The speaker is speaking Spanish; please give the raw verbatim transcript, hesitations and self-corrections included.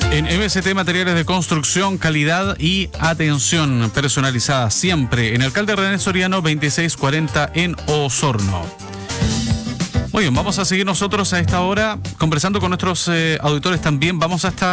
En M S T Materiales de Construcción, calidad y atención personalizada siempre. En Alcalde René Soriano veintiséis cuarenta en Osorno. Muy bien, vamos a seguir nosotros a esta hora conversando con nuestros eh, auditores también. Vamos hasta